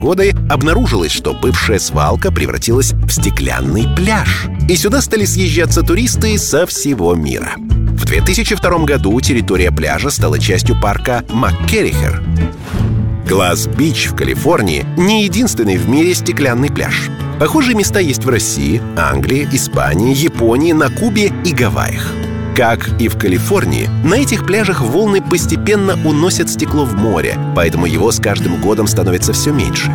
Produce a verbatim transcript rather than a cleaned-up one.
годы обнаружилось, что бывшая свалка превратилась в стеклянный пляж. И сюда стали съезжаться туристы со всего мира. В две тысячи втором году территория пляжа стала частью парка МакКеррихер. Глаз-Бич в Калифорнии не единственный в мире стеклянный пляж. Похожие места есть в России, Англии, Испании, Японии, на Кубе и Гавайях. Как и в Калифорнии, на этих пляжах волны постепенно уносят стекло в море, поэтому его с каждым годом становится все меньше.